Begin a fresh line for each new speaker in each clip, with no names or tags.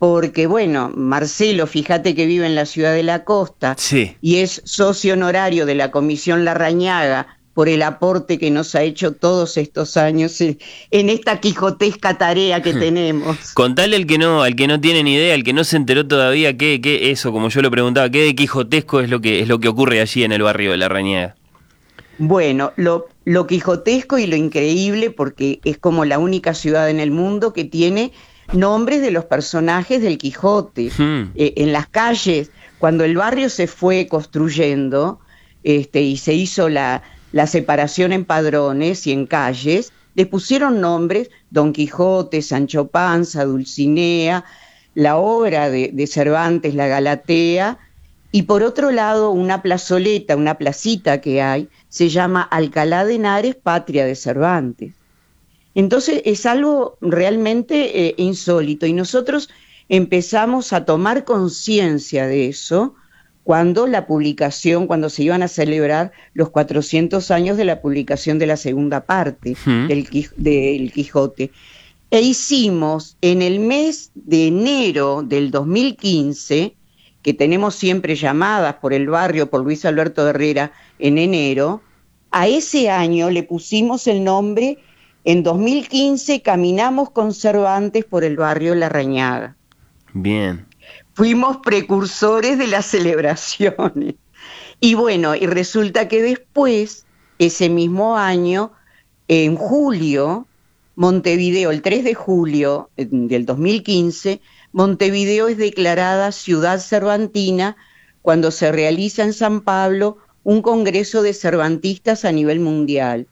porque bueno, Marcelo, fíjate que vive en la ciudad de la costa
Sí.
y es socio honorario de la Comisión Larrañaga por el aporte que nos ha hecho todos estos años en esta quijotesca tarea que tenemos.
Contale al que no tiene ni idea, al que no se enteró todavía, qué eso, como yo lo preguntaba, qué de quijotesco es lo que ocurre allí en el barrio de La Rañaga.
Bueno, lo quijotesco y lo increíble, porque es como la única ciudad en el mundo que tiene nombres de los personajes del Quijote.
Hmm.
En las calles, cuando el barrio se fue construyendo, y se hizo la separación en padrones y en calles, le pusieron nombres: Don Quijote, Sancho Panza, Dulcinea, la obra de Cervantes, La Galatea, y por otro lado una plazoleta, una placita que hay, se llama Alcalá de Henares, patria de Cervantes. Entonces es algo realmente insólito, y nosotros empezamos a tomar conciencia de eso cuando cuando se iban a celebrar los 400 años de la publicación de la segunda parte
Hmm.
del Quijote. E hicimos en el mes de enero del 2015, que tenemos siempre llamadas por el barrio, por Luis Alberto Herrera, en enero, a ese año le pusimos el nombre: en 2015 caminamos con Cervantes por el barrio La Rañaga.
Bien.
Fuimos precursores de las celebraciones. Y bueno, y resulta que después, ese mismo año, en julio, Montevideo, el 3 de julio del 2015, Montevideo es declarada ciudad cervantina cuando se realiza en San Pablo un congreso de cervantistas a nivel mundial.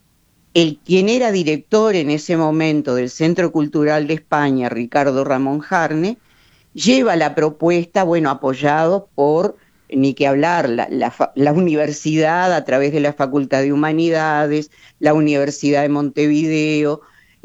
Quien era director en ese momento del Centro Cultural de España, Ricardo Ramón Jarne, lleva la propuesta, bueno, apoyado por, ni que hablar, la universidad a través de la Facultad de Humanidades, la Universidad de Montevideo,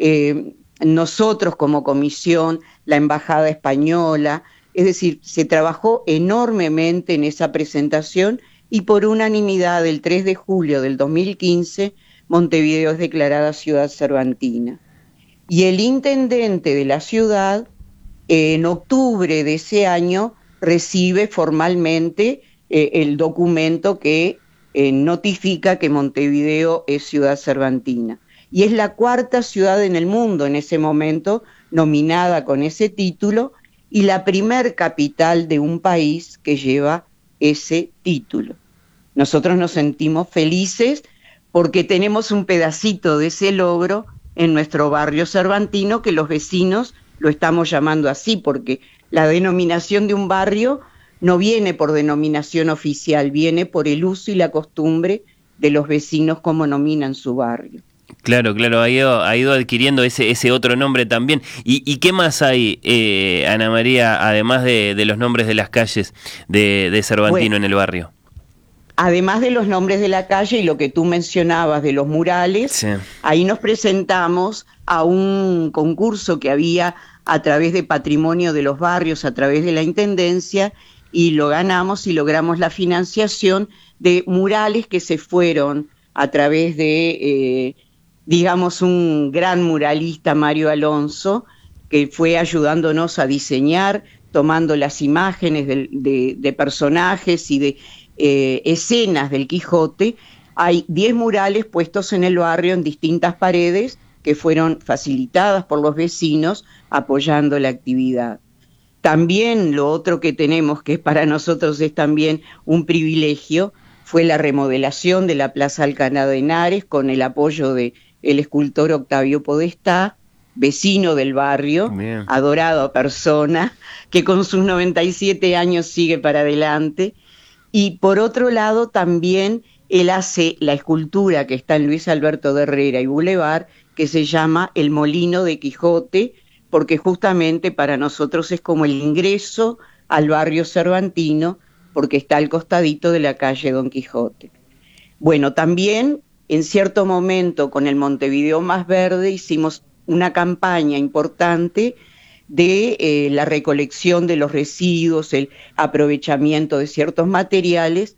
nosotros como comisión, la Embajada Española. Es decir, se trabajó enormemente en esa presentación, y por unanimidad el 3 de julio del 2015 Montevideo es declarada ciudad cervantina. Y el intendente de la ciudad, en octubre de ese año, recibe formalmente el documento que notifica que Montevideo es ciudad cervantina. Y es la cuarta ciudad en el mundo en ese momento nominada con ese título, y la primer capital de un país que lleva ese título. Nosotros nos sentimos felices porque tenemos un pedacito de ese logro en nuestro barrio cervantino, que los vecinos lo estamos llamando así, porque la denominación de un barrio no viene por denominación oficial, viene por el uso y la costumbre de los vecinos como nominan su barrio.
Claro, claro, ha ido adquiriendo ese otro nombre también. ¿Y qué más hay, Ana María, además de los nombres de las calles de Cervantino
Bueno,
en el barrio?
además de los nombres de la calle y lo que tú mencionabas de los murales,
Sí.
ahí nos presentamos a un concurso que había a través de Patrimonio de los Barrios, a través de la Intendencia, y lo ganamos y logramos la financiación de murales que se fueron a través de, digamos, un gran muralista, Mario Alonso, que fue ayudándonos a diseñar, tomando las imágenes de personajes y de escenas del Quijote. Hay 10 murales puestos en el barrio en distintas paredes que fueron facilitadas por los vecinos apoyando la actividad. También lo otro que tenemos, que para nosotros es también un privilegio, fue la remodelación de la Plaza Alcalá de Henares con el apoyo del escultor Octavio Podestá, vecino del barrio,
Bien.
adorado persona, que con sus 97 años sigue para adelante. Y por otro lado también él hace la escultura que está en Luis Alberto de Herrera y Boulevard, que se llama El Molino de Quijote, porque justamente para nosotros es como el ingreso al barrio cervantino, porque está al costadito de la calle Don Quijote. Bueno, también en cierto momento con el Montevideo Más Verde hicimos una campaña importante de la recolección de los residuos, el aprovechamiento de ciertos materiales,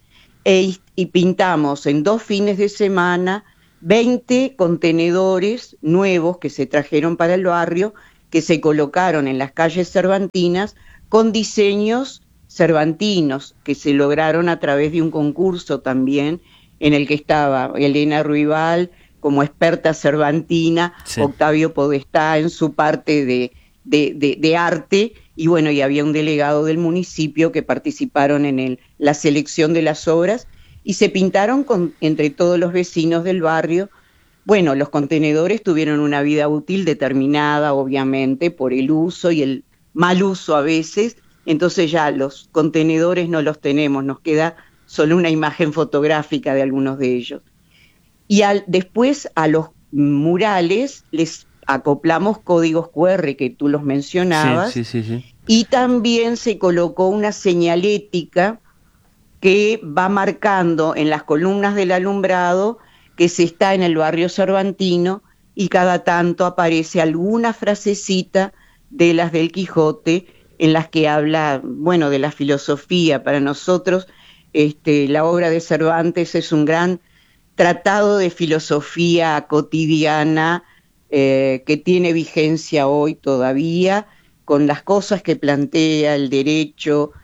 y pintamos en 2 fines de semana 20 contenedores nuevos que se trajeron para el barrio, que se colocaron en las calles cervantinas con diseños cervantinos que se lograron a través de un concurso también en el que estaba Elena Ruibal como experta cervantina, sí. Octavio Podestá en su parte de arte, y bueno, y había un delegado del municipio que participaron en la selección de las obras y se pintaron entre todos los vecinos del barrio. Bueno, los contenedores tuvieron una vida útil determinada, obviamente, por el uso y el mal uso a veces, entonces ya los contenedores no los tenemos, nos queda solo una imagen fotográfica de algunos de ellos. Y después a los murales les acoplamos códigos QR que tú los mencionabas, sí. Y también se colocó una señalética que va marcando en las columnas del alumbrado que se está en el barrio cervantino, y cada tanto aparece alguna frasecita de las del Quijote en las que habla, bueno, de la filosofía. Para nosotros la obra de Cervantes es un gran tratado de filosofía cotidiana que tiene vigencia hoy todavía, con las cosas que plantea, el derecho,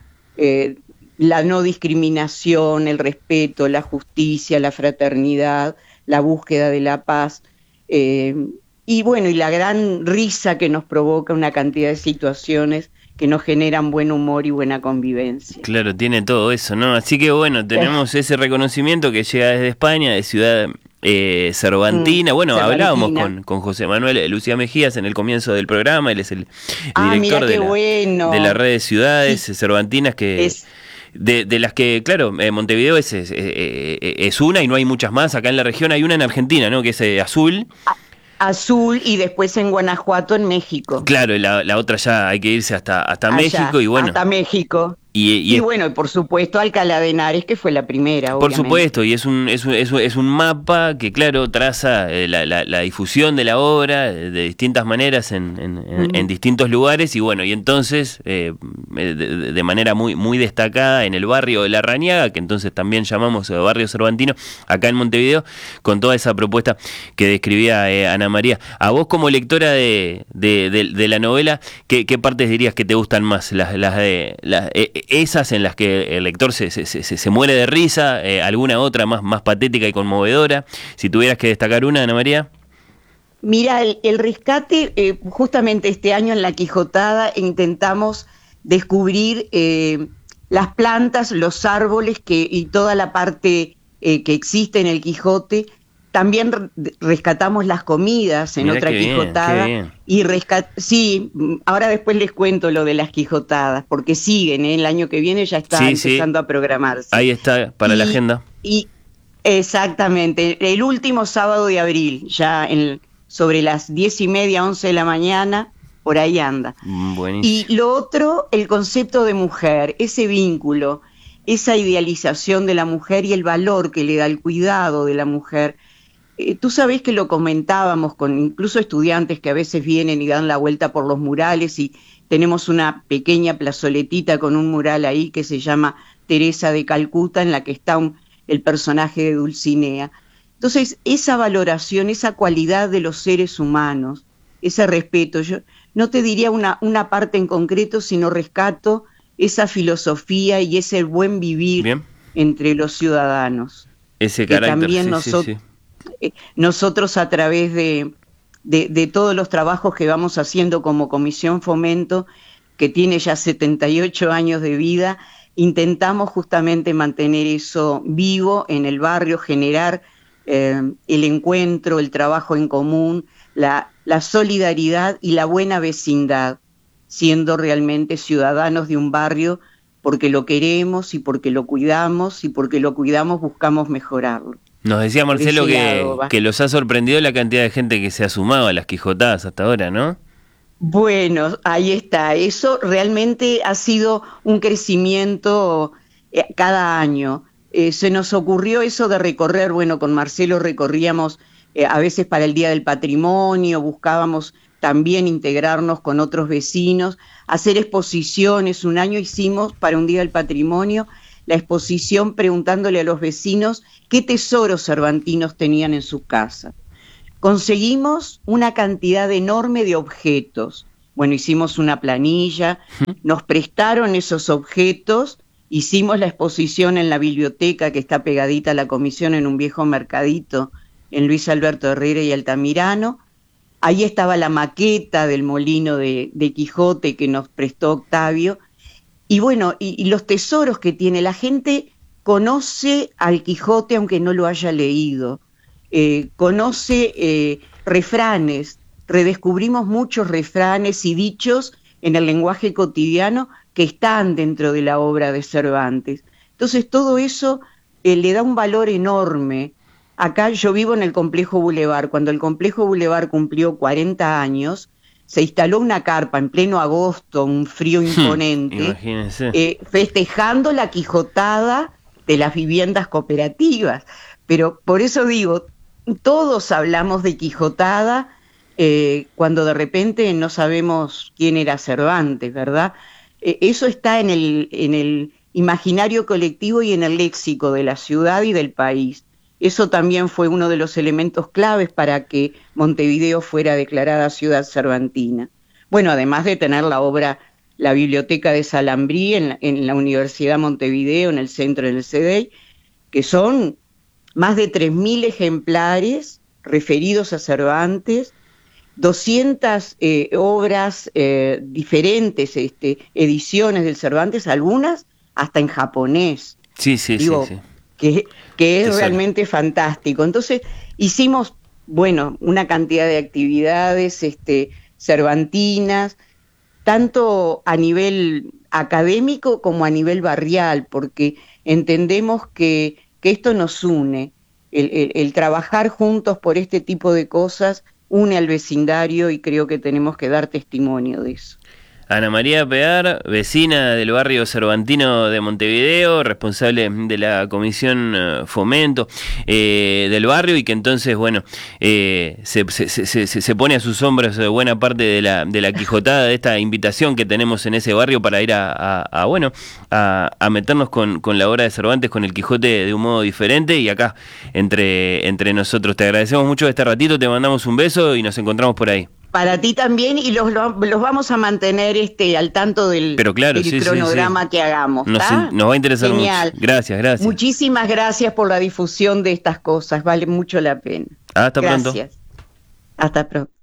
la no discriminación, el respeto, la justicia, la fraternidad, la búsqueda de la paz, y bueno, y la gran risa que nos provoca una cantidad de situaciones que nos generan buen humor y buena convivencia.
Claro, tiene todo eso, ¿no? Así que bueno, tenemos ese reconocimiento que llega desde España, de Ciudad Cervantina. Bueno, Cervantina. Hablábamos con José Manuel Lucía Mejías en el comienzo del programa, él es el director de la red de ciudades cervantinas que... De las que, claro, Montevideo es una y no hay muchas más. Acá en la región hay una en Argentina, ¿no? Que es Azul.
Azul, y después en Guanajuato, en México.
Claro, y la otra ya hay que irse hasta México, y bueno.
Hasta México. Y bueno, y por supuesto Alcalá de Henares, que fue la primera, obviamente.
Por supuesto, y es un mapa que, claro, traza la difusión de la obra de distintas maneras en distintos lugares, y bueno, y entonces de manera muy destacada en el barrio de La Rañaga, que entonces también llamamos barrio cervantino, acá en Montevideo, con toda esa propuesta que describía Ana María. A vos, como lectora de la novela, ¿qué partes dirías que te gustan más? Esas en las que el lector se muere de risa, alguna otra más patética y conmovedora. Si tuvieras que destacar una, Ana María.
Mira, el rescate, justamente este año en La Quijotada intentamos descubrir las plantas, los árboles y toda la parte que existe en el Quijote. También rescatamos las comidas en Otra Quijotada. Bien. Y sí, ahora después les cuento lo de las Quijotadas, porque siguen, el año que viene ya está empezando a programarse.
Ahí está, para la agenda.
Y exactamente, el último sábado de abril, ya sobre las 10:30, 11 de la mañana, por ahí anda.
Buenísimo.
Y lo otro, el concepto de mujer, ese vínculo, esa idealización de la mujer y el valor que le da el cuidado de la mujer. Tú sabés que lo comentábamos con incluso estudiantes que a veces vienen y dan la vuelta por los murales, y tenemos una pequeña plazoletita con un mural ahí que se llama Teresa de Calcuta, en la que está el personaje de Dulcinea. Entonces, esa valoración, esa cualidad de los seres humanos, ese respeto, yo no te diría una parte en concreto, sino rescato esa filosofía y ese buen vivir entre los ciudadanos.
Ese carácter,
también nosotros a través de todos los trabajos que vamos haciendo como Comisión Fomento, que tiene ya 78 años de vida, intentamos justamente mantener eso vivo en el barrio, generar el encuentro, el trabajo en común, la solidaridad y la buena vecindad, siendo realmente ciudadanos de un barrio porque lo queremos y porque lo cuidamos, y porque lo cuidamos buscamos mejorarlo.
Nos decía Marcelo que los ha sorprendido la cantidad de gente que se ha sumado a las Quijotadas hasta ahora, ¿no?
Bueno, ahí está. Eso realmente ha sido un crecimiento cada año. Se nos ocurrió eso de recorrer, bueno, con Marcelo recorríamos a veces para el Día del Patrimonio, buscábamos también integrarnos con otros vecinos, hacer exposiciones. Un año hicimos para un Día del Patrimonio la exposición preguntándole a los vecinos qué tesoros cervantinos tenían en sus casas. Conseguimos una cantidad enorme de objetos, Bueno, hicimos una planilla, nos prestaron esos objetos, hicimos la exposición en la biblioteca que está pegadita a la comisión en un viejo mercadito en Luis Alberto Herrera y Altamirano. Ahí estaba la maqueta del molino de Quijote que nos prestó Octavio. Y bueno, y los tesoros que tiene, la gente conoce al Quijote aunque no lo haya leído, conoce refranes, redescubrimos muchos refranes y dichos en el lenguaje cotidiano que están dentro de la obra de Cervantes. Entonces todo eso le da un valor enorme. Acá yo vivo en el Complejo Boulevard. Cuando el Complejo Boulevard cumplió 40 años, se instaló una carpa en pleno agosto, un frío imponente, festejando la quijotada de las viviendas cooperativas. Pero por eso digo, todos hablamos de quijotada cuando de repente no sabemos quién era Cervantes, ¿verdad? Eso está en el imaginario colectivo y en el léxico de la ciudad y del país. Eso también fue uno de los elementos claves para que Montevideo fuera declarada ciudad cervantina. Bueno, además de tener la obra, la Biblioteca de Salambrí en la Universidad Montevideo, en el centro del CEDEI, que son más de 3.000 ejemplares referidos a Cervantes, 200 obras diferentes, ediciones del Cervantes, algunas hasta en japonés.
Sí.
Que es realmente fantástico. Entonces hicimos, bueno, una cantidad de actividades cervantinas, tanto a nivel académico como a nivel barrial, porque entendemos que esto nos une, el trabajar juntos por este tipo de cosas une al vecindario y creo que tenemos que dar testimonio de eso.
Ana María Pear, vecina del barrio cervantino de Montevideo, responsable de la comisión fomento del barrio y que entonces, bueno, se pone a sus hombros buena parte de la quijotada de esta invitación que tenemos en ese barrio para ir a meternos con la obra de Cervantes, con el Quijote de un modo diferente y acá entre nosotros. Te agradecemos mucho este ratito, te mandamos un beso y nos encontramos por ahí.
Para ti también y los vamos a mantener al tanto del cronograma que hagamos.
Nos va a interesar
Genial.
Mucho. Gracias.
Muchísimas gracias por la difusión de estas cosas, vale mucho la pena.
Hasta pronto.
Gracias. Hasta pronto.